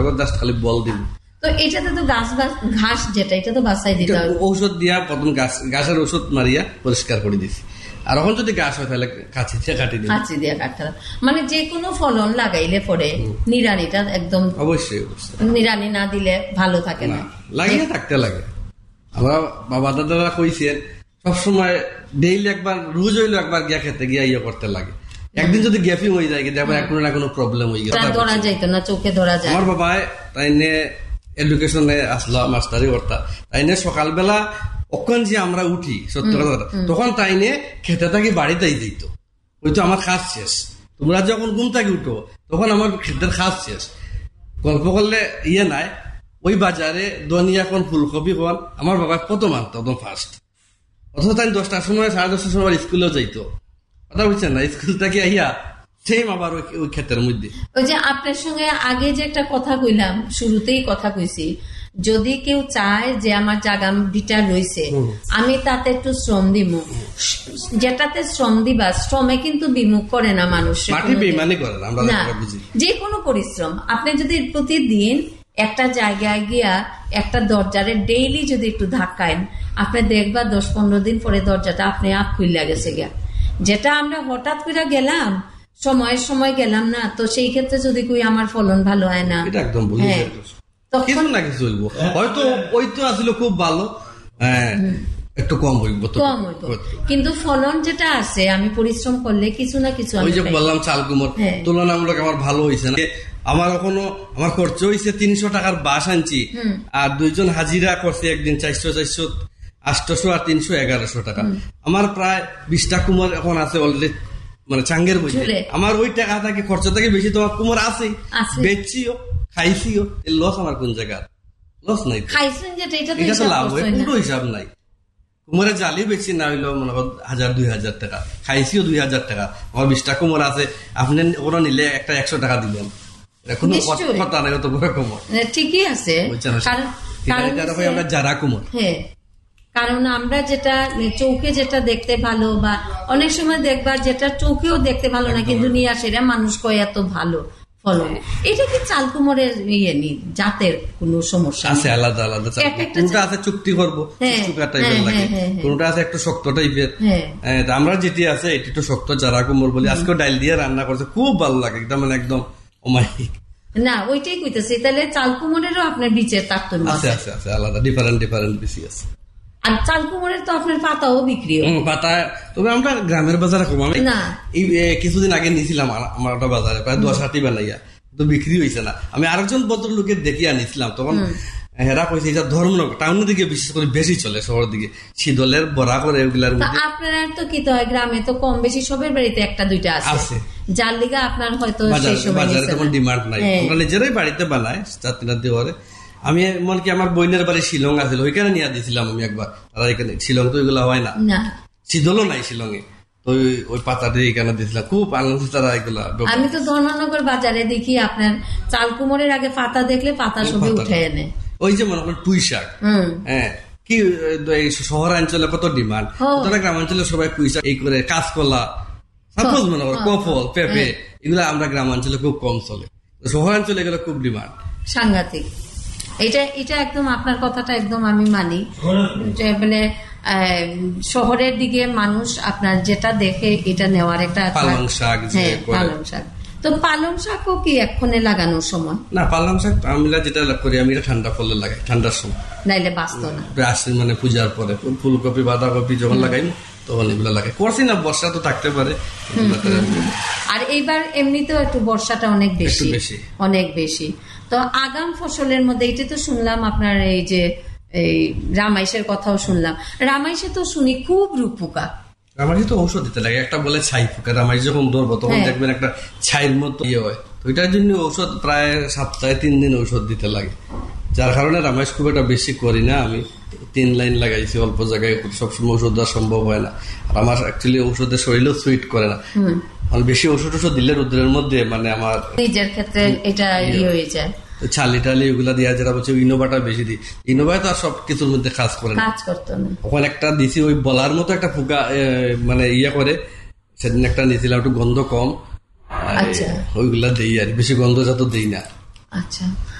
Just খালি বল দিব। তো এটাতে তো ঘাস যেটা এটা তো বাছাই দিতে হবে, ঔষধ দিয়া প্রথম ঘাসের ওষুধ মারিয়া পরিষ্কার করে দিছি। আর এখন যদি ঘাস হয় তাহলে কাঁচি দিয়ে কাটতে, মানে যে কোনো ফলন লাগাইলে পরে নিড়ানিটা একদম অবশ্যই নিড়ানি না দিলে ভালো থাকে না, লাগিয়ে থাকতে লাগে। আমরা বাবা দাদারা কইছে সবসময় ডেইলি একবার রোজ হইলো একবার গিয়া খেতে গিয়া ইয়ে করতে লাগে। একদিন যদি গ্যাপিং হয়ে যায় কোনো না কোনো প্রবলেম হয়ে গেল, ধরা যাইতো না, চোখে ধরা যায়। আমার বাবা তাই নিয়ে এডুকেশনে আসলো, মাস্টারি করতা, তাই নিয়ে সকালবেলা অখন যে আমরা উঠি সত্য কথা, তখন তাই নিয়ে খেতে থাকি বাড়িতেই যেত। ওই তো আমার খাস শেষ, তোমরা যখন ঘুম থাকি উঠো তখন আমার খেতের খাস শেষ। গল্প করলে ইয়ে নাই, ওই বাজারে ধনিয়া কোন ফুলকপি কোন আমার বাবা প্রথম আনতো, একদম ফার্স্ট। অথচ তাই 10টার সময় 10:30টার সময় স্কুলেও যাইতো, কথা বুঝছেন না? স্কুল থেকে আইয়া সেম আবার ওই ক্ষেতের মধ্যে। ওই যে আপনার সঙ্গে আগে যে একটা কথা কইলাম, শুরুতেই কথা কইছি, যদি কেউ চায় যে আমার জায়গা ভিটা রয়েছে আমি তাতে একটু শ্রম দিব, যেটাতে শ্রম দিবা, শ্রমে কিন্তু বিমুখ করে না মানুষ, যে কোনো পরিশ্রম। আপনি যদি প্রতিদিন একটা জায়গায় গিয়া একটা দরজারে ডেইলি যদি একটু ধাক্কায়, আপনি দেখবা 10-15 দিন পরে দরজাটা আপনি আপ খুলে গেছে গিয়া। যেটা আমরা হঠাৎ করে গেলাম, সময় গেলাম না, তো সেই ক্ষেত্রে যদি কই আমার ফলন ভালো হয় না, তখন না কিছু হইব, হয়তো ওই তো আসলে খুব ভালো, একটু কম হইব, কিন্তু ফলন যেটা আছে আমি পরিশ্রম করলে কিছু না কিছু। ওই যে বললাম চাল কুমড় তুলনামূলক আমার ভালো হয়েছে না, আমার এখনো আমার খরচ হয়েছে 300 টাকার বাস আনছি, আর 2জন হাজিরা করছে একদিন 400 800 আর 300 1100 টাকা। আমার প্রায় 20টা কুমড় এখন আছে অলরেডি, মানে চাঙ্গের মধ্যে। আমার ওই টাকা থেকে খরচ থেকে বেশি তোমার কুমড় আছে, বেচছিও খাইছিও, লস আমার কোন জায়গার? লস নাই, এটা তো লাভ হয়, পুরো হিসাব নাই। কুমড়ের জালি বেশি না হইলো মনে কর 1000-2000 টাকা, খাইছিও 2000 টাকা। আমার 20টা কুমড় আছে, আপনি ওরা নিলে একটা 100 টাকা দিবেন, কোনো কথা নাই, অত বড় কুমড় ঠিকই আছে। আমরা যারা কুমড়, কারণ আমরা যেটা চৌকে যেটা দেখতে ভালো, বা অনেক সময় দেখবা যেটা চৌকেও দেখতে ভালো না কিন্তু নিয়ে আসে মানুষ কয় এত ভালো ফলন, এটা কি চাল কুমড়ের ইয়ে নি জাতের কোনো সমস্যা আছে? আলাদা আলাদা কোনটা আছে চুক্তি করবো, কোনটা আছে একটু শক্ত টাইপের। আমরা যেটি আছে এটি একটু শক্ত যারা কুমড় বলি। আজকে ডাল দিয়ে রান্না করছে, খুব ভালো লাগে, একদম মানে একদম অমায়িক না, ওইটাই কইতেছি। তাহলে চাল কুমড়েরও আপনার বীজের তারতম্য আছে, আলাদা ডিফারেন্ট বেশি আছে। আর চাল কুমড়ের তো আপনার পাতাও বিক্রি হয়, পাতা। তবে আমরা গ্রামের বাজারে কম, আমি কিছুদিন আগে নিয়েছিলাম আমার একটা বাজারে প্রায় 10-8 বানাইয়া, তো বিক্রি হয়েছে না। আমি আরেকজন ভদ্রলোকের দেখে আনিছিলাম, তখন হেরা কইছে এটা ধর্মনগর টাউনের দিকে বিশেষ করে বেশি চলে, শহরের দিকে শীতলের বড়া করে ওগুলার মধ্যে। আপনারা তো কি হয় গ্রামে তো কম বেশি সবের বাড়িতে 1-2টা আছে, যার লিগা আপনার হয়তো বাজারে তখন ডিমান্ড নাই, আমরা নিজেরাই বাড়িতে বানাই 4-3 দিয়ে। আমি এমনকি আমার বোনের বাড়ি শিলং আছিল, ওইখানে নিয়ে দিয়েছিলাম আমি একবার। তারা এখানে শিলং তো এগুলো হয় না, শীতলও নাই শিলংয়ে, তো ওই পাতাটা এখানে দিয়েছিলাম, খুব আনন্দ তারা এগুলা। আমি তো ধর্মনগর বাজারে দেখি আপনার চাল কুমড়ের আগে পাতা দেখলে পাতা সবই উঠে এনে, ওই যে মনে করেন পুঁই শাক, কি শহরাঞ্চলে কত ডিমান্ড, গ্রামাঞ্চলে সবাই পুঁই শাক এই করে, কাঁচকলা, সাপোজ মনে করেন কফল, পেঁপে, এগুলো আমরা গ্রামাঞ্চলে খুব কম চলে, শহরাঞ্চলে এগুলো খুব ডিমান্ড, সাংঘাতিক। এটা একদম আপনার কথাটা একদম আমি মানি, মানে শহরের দিকে মানুষ আপনার যেটা দেখে এটা নেওয়ার একটা পালং শাক। পালং শাক, তো পালং শাকও কি এক্ষণে লাগানোর সময় না? পালং শাক আমরা যেটা করি আমি এটা ঠান্ডা পড়লে লাগাই, ঠান্ডার সময়, নাইলে বাঁচত না। মানে পূজার পরে ফুলকপি বাঁধাকপি যখন লাগাই তখন এগুলো লাগাই, করছি না, বর্ষা তো থাকতে পারে। আর এইবার এমনিতেও একটু বর্ষাটা অনেক বেশি, তো আগাম ফসলের মধ্যে এটা তো শুনলাম আপনার এই যে এই রামাইশের কথাও শুনলাম, রামাইশে তো শুনি খুব রূপ পোকা, রামাইশে তো ঔষধ দিতে লাগে, একটা বলে ছাই পোকা, রামাইশ যখন ধরবো তখন দেখবেন একটা ছাইয়ের মতো ইয়ে হয়, ওইটার জন্য ঔষধ প্রায় সপ্তাহে 3 দিন ঔষধ দিতে লাগে, যার কারণে রামাইশ খুব একটা বেশি করি না। আমি 3 লাইন লাগাইছি, অল্প জায়গায়, সবসময় ঔষধ দেওয়া সম্ভব হয় না, আর আমার অ্যাকচুয়ালি ঔষধের শরীরও সুইট করে না, বেশি ওষুধ দিলে রোদ্রের মধ্যে মানে আমার নিজের ক্ষেত্রে এটা ইয়ে হয়ে যায়, ছালি টালি ওগুলা দিয়া, যেটা বলছে ইনোভাটা বেশি দিই, ইনোভা তো আর সব কিছুর মধ্যে কাজ করে না, ওখানে একটা দিছি ওই বলার মতো একটা পোকা মানে ইয়ে করে, সেদিন একটা নিয়েছিলাম, একটু গন্ধ কম, ওইগুলা দিই আর বেশি গন্ধ যত দিই না। আচ্ছা,